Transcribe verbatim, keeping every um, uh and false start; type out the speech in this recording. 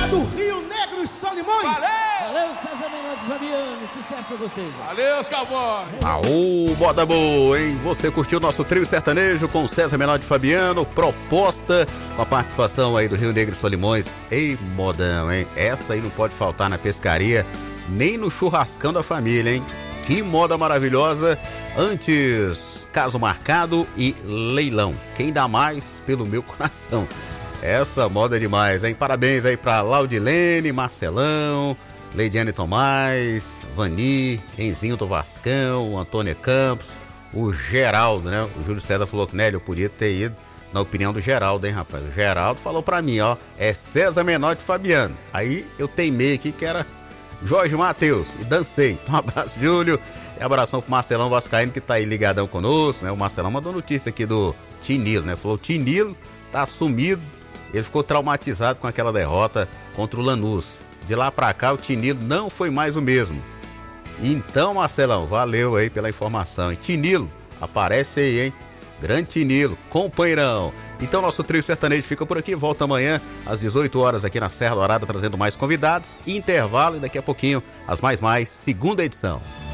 lá do Rio Negro e Solimões. Valeu! Valeu, César Menotti e Fabiano. Sucesso pra vocês. Valeu, os cowboys. Aô, moda boa, hein? Você curtiu o nosso trio sertanejo com César Menotti e Fabiano, proposta com a participação aí do Rio Negro e Solimões. Ei, modão, hein? Essa aí não pode faltar na pescaria, nem no churrascão da família, hein? Que moda maravilhosa. Antes, caso marcado e leilão. Quem dá mais pelo meu coração? Essa moda é demais, hein? Parabéns aí pra Laudilene, Marcelão, Leidiane Tomás, Vani, Enzinho do Vascão, Antônio Campos, o Geraldo, né? O Júlio César falou que, né, eu podia ter ido na opinião do Geraldo, hein, rapaz? O Geraldo falou pra mim, ó, é César Menotti e Fabiano. Aí eu teimei aqui que era Jorge Matheus e dancei. Um abraço, Júlio. E abração pro Marcelão Vascaíno, que tá aí ligadão conosco, né? O Marcelão mandou notícia aqui do Tinilo, né? Falou, Tinilo tá sumido. Ele ficou traumatizado com aquela derrota contra o Lanús. De lá pra cá, o Tinilo não foi mais o mesmo. Então, Marcelão, valeu aí pela informação. E Tinilo, aparece aí, hein? Grande Tinilo, companheirão. Então, nosso trio sertanejo fica por aqui. Volta amanhã às dezoito horas aqui na Serra Dourada, trazendo mais convidados. Intervalo e daqui a pouquinho, as mais mais, segunda edição.